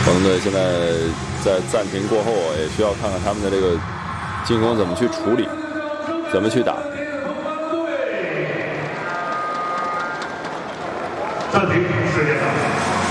锋队现在在暂停过后，也需要看看他们的这个进攻怎么去处理，怎么去打。 暂停，时间到。